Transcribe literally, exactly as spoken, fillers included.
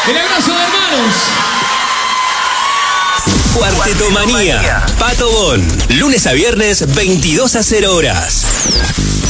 El abrazo de hermanos. Cuarteto Manía. Pato Bon. Lunes a viernes, veintidós a cero horas.